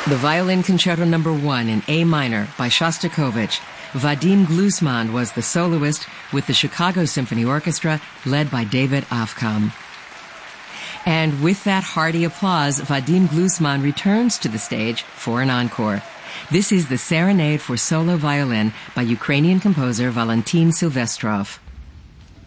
The Violin Concerto No. 1 in A minor by Shostakovich. Vadim Glusman was the soloist with the Chicago Symphony Orchestra led by David Afkam. And with that hearty applause, Vadim Glusman returns to the stage for an encore. This is the Serenade for Solo Violin by Ukrainian composer Valentin Silvestrov.